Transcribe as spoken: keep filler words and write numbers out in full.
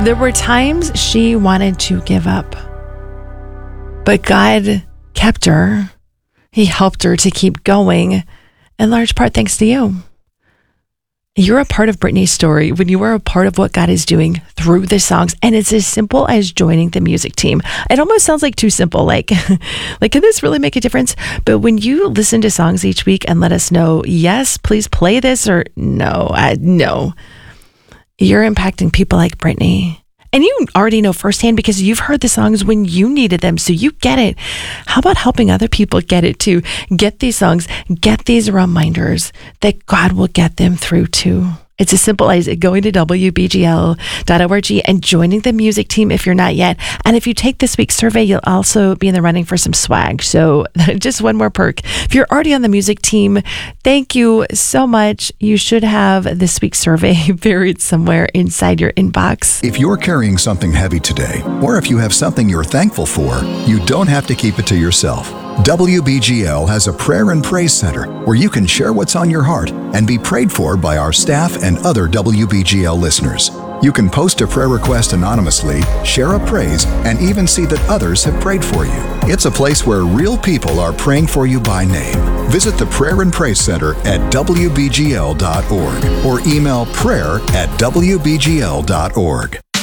There were times she wanted to give up, but God kept her. He helped her to keep going, in large part thanks to you. You're a part of Brittany's story when you are a part of what God is doing through the songs. And it's as simple as joining the music team. It almost sounds like too simple. Like, like, can this really make a difference? But when you listen to songs each week and let us know, yes, please play this, or no, uh, no, you're impacting people like Brittany. And you already know firsthand because you've heard the songs when you needed them. So you get it. How about helping other people get it too? Get these songs, get these reminders that God will get them through too. It's as simple as going to W B G L dot org and joining the music team if you're not yet. And if you take this week's survey, you'll also be in the running for some swag. So just one more perk. If you're already on the music team, thank you so much. You should have this week's survey buried somewhere inside your inbox. If you're carrying something heavy today, or if you have something you're thankful for, you don't have to keep it to yourself. W B G L has a prayer and praise center where you can share what's on your heart and be prayed for by our staff and other W B G L listeners. You can post a prayer request anonymously, share a praise, and even see that others have prayed for you. It's a place where real people are praying for you by name. Visit the Prayer and Praise Center at W B G L dot org or email prayer at W B G L dot org.